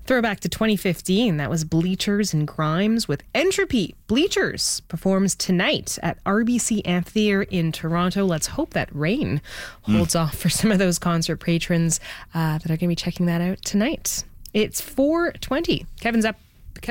Throwback to 2015, that was Bleachers and Grimes with Entropy. Bleachers performs tonight at RBC Amphitheatre in Toronto. Let's hope that rain holds off for some of those concert patrons that are going to be checking that out tonight. It's 4:20. Kevin's up.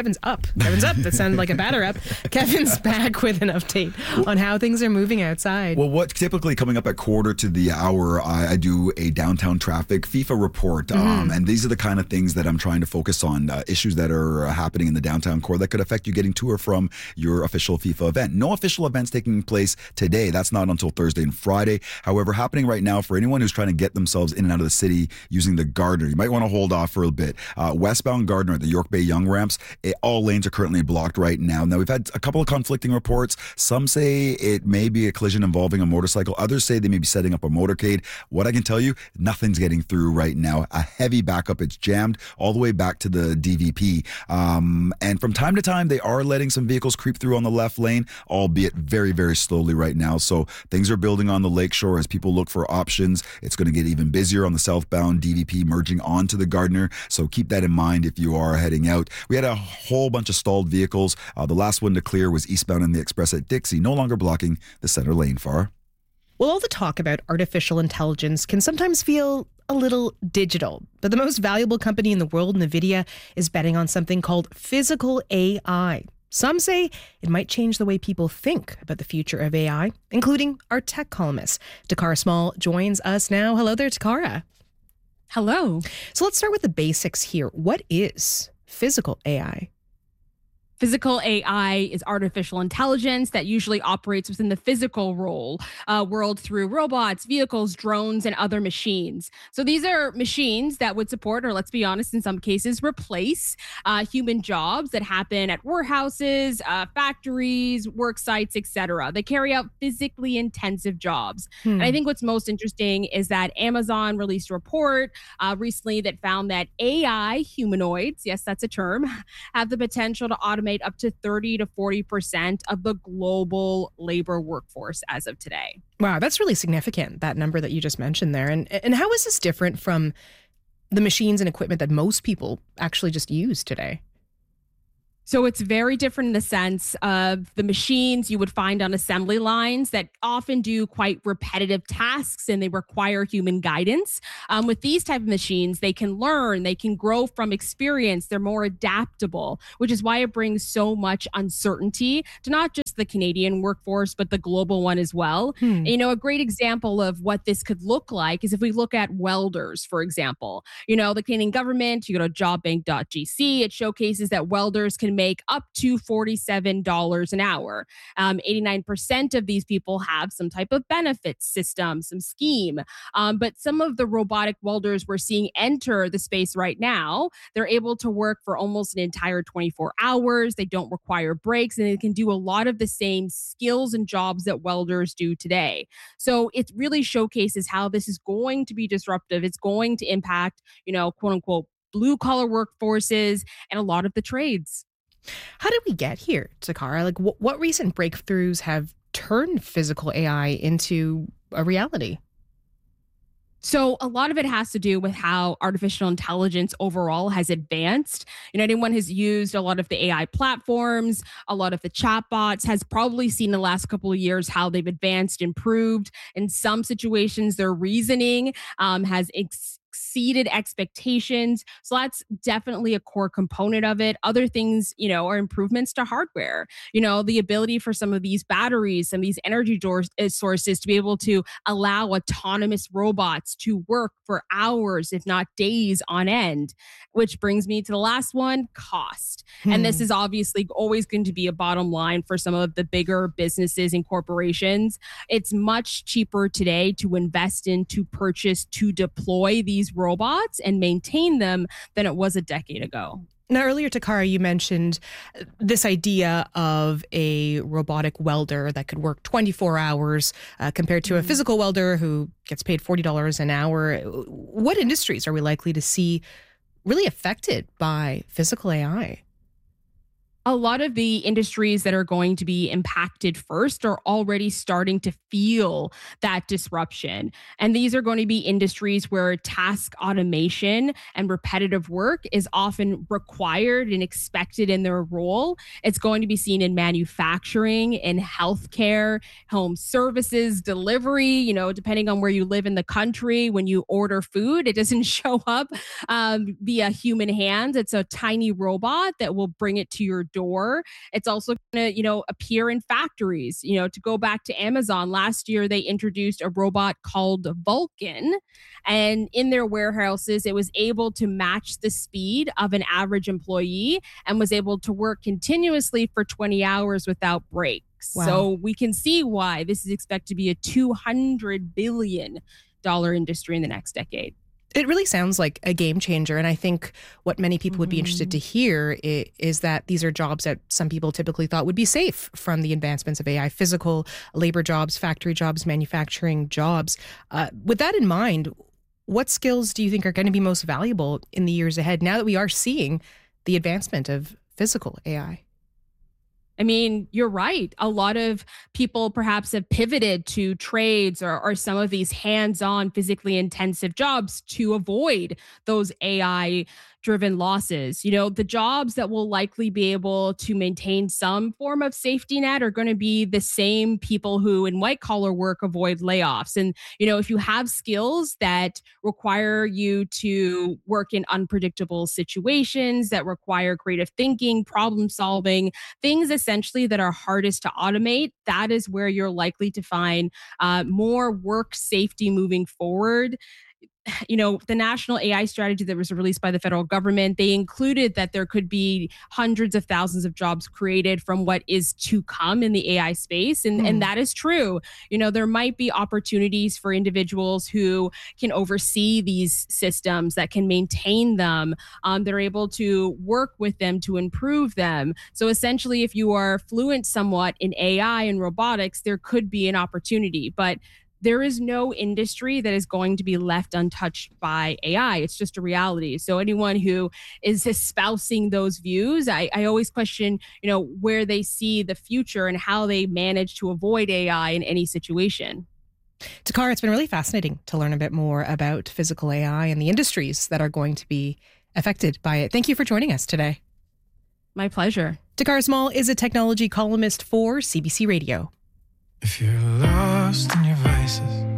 That sounded like a batter up. Kevin's back with an update on how things are moving outside. Well, what's typically coming up at quarter to the hour, I do a downtown traffic FIFA report. And these are the kind of things that I'm trying to focus on, issues that are happening in the downtown core that could affect you getting to or from your official FIFA event. No official events taking place today. That's not until Thursday and Friday. However, happening right now for anyone who's trying to get themselves in and out of the city using the Gardiner. You might want to hold off for a bit. Westbound Gardiner at the York Bay Yonge ramps, all lanes are currently blocked right now. Now, we've had a couple of conflicting reports. Some say it may be a collision involving a motorcycle. Others say they may be setting up a motorcade. What I can tell you, nothing's getting through right now. A heavy backup. It's jammed all the way back to the DVP. And from time to time, they are letting some vehicles creep through on the left lane, albeit very, very slowly right now. So things are building on the lakeshore as people look for options. It's going to get even busier on the southbound DVP merging onto the Gardiner. So keep that in mind if you are heading out. We had a whole bunch of stalled vehicles. The last one to clear was eastbound in the Express at Dixie, no longer blocking the center lane. Far. Well, all the talk about artificial intelligence can sometimes feel a little digital, but the most valuable company in the world, NVIDIA, is betting on something called physical AI. Some say it might change the way people think about the future of AI, including our tech columnist. Takara Small joins us now. Hello there, Takara. Hello. So let's start with the basics here. What is physical AI? Physical AI is artificial intelligence that usually operates within the physical world through robots, vehicles, drones, and other machines. So these are machines that would support, or let's be honest, in some cases, replace human jobs that happen at warehouses, factories, work sites, etc. They carry out physically intensive jobs. And I think what's most interesting is that Amazon released a report recently that found that AI humanoids, yes, that's a term, have the potential to automate up to 30 to 40% of the global labor workforce as of today. Wow, that's really significant, that number that you just mentioned there. And how is this different from the machines and equipment that most people actually just use today? So it's very different in the sense of the machines you would find on assembly lines that often do quite repetitive tasks and they require human guidance. With these type of machines, they can learn, they can grow from experience, they're more adaptable, which is why it brings so much uncertainty to not just the Canadian workforce, but the global one as well. And, a great example of what this could look like is if we look at welders, for example. The Canadian government, you go to jobbank.gc, it showcases that welders can make up to $47 an hour. 89% of these people have some type of benefits system, some scheme. But some of the robotic welders we're seeing enter the space right now, they're able to work for almost an entire 24 hours. They don't require breaks, and they can do a lot of the same skills and jobs that welders do today. So it really showcases how this is going to be disruptive. It's going to impact, quote unquote, blue collar workforces and a lot of the trades. How did we get here, Takara? Like, what recent breakthroughs have turned physical AI into a reality? So a lot of it has to do with how artificial intelligence overall has advanced. Anyone who's used a lot of the AI platforms, a lot of the chatbots has probably seen in the last couple of years how they've advanced, improved. In some situations, their reasoning has exceeded expectations. So that's definitely a core component of it. Other things, are improvements to hardware. The ability for some of these batteries, some of these energy sources to be able to allow autonomous robots to work for hours, if not days on end, which brings me to the last one, cost. And this is obviously always going to be a bottom line for some of the bigger businesses and corporations. It's much cheaper today to invest in, to purchase, to deploy these robots and maintain them than it was a decade ago. Now, earlier, Takara, you mentioned this idea of a robotic welder that could work 24 hours compared to a physical welder who gets paid $40 an hour. What industries are we likely to see really affected by physical AI? A lot of the industries that are going to be impacted first are already starting to feel that disruption. And these are going to be industries where task automation and repetitive work is often required and expected in their role. It's going to be seen in manufacturing, in healthcare, home services, delivery, depending on where you live in the country. When you order food, it doesn't show up via human hands. It's a tiny robot that will bring it to your door. It's also going to, appear in factories. To go back to Amazon, last year they introduced a robot called Vulcan, and in their warehouses, it was able to match the speed of an average employee and was able to work continuously for 20 hours without breaks. Wow. So we can see why this is expected to be a $200 billion industry in the next decade. It really sounds like a game changer. And I think what many people would be interested to hear is that these are jobs that some people typically thought would be safe from the advancements of AI: physical labor jobs, factory jobs, manufacturing jobs. With that in mind, what skills do you think are going to be most valuable in the years ahead now that we are seeing the advancement of physical AI? I mean, you're right. A lot of people perhaps have pivoted to trades or some of these hands-on, physically intensive jobs to avoid those AI driven losses. The jobs that will likely be able to maintain some form of safety net are going to be the same people who in white collar work avoid layoffs. And, if you have skills that require you to work in unpredictable situations, that require creative thinking, problem solving, things essentially that are hardest to automate, that is where you're likely to find more work safety moving forward. The national AI strategy that was released by the federal government, they included that there could be hundreds of thousands of jobs created from what is to come in the AI space. And that is true. There might be opportunities for individuals who can oversee these systems, that can maintain them. They're able to work with them to improve them. So essentially, if you are fluent somewhat in AI and robotics, there could be an opportunity. But there is no industry that is going to be left untouched by AI. It's just a reality. So anyone who is espousing those views, I always question, where they see the future and how they manage to avoid AI in any situation. Takara, it's been really fascinating to learn a bit more about physical AI and the industries that are going to be affected by it. Thank you for joining us today. My pleasure. Takara Small is a technology columnist for CBC Radio. If you're lost in your vices,